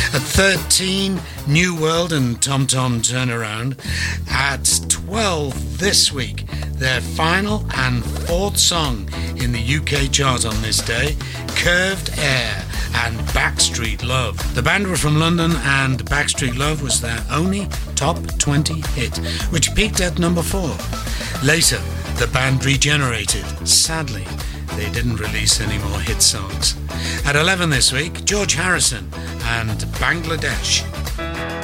At 13, New World and Tom Tom Turnaround. At 12 this week, their final and fourth song in the UK chart on this day, Curved Air and Backstreet Love. The band were from London and Backstreet Love was their only top 20 hit, which peaked at number 4. Later, the band regenerated. Sadly, they didn't release any more hit songs. At 11 this week, George Harrison and Bangladesh.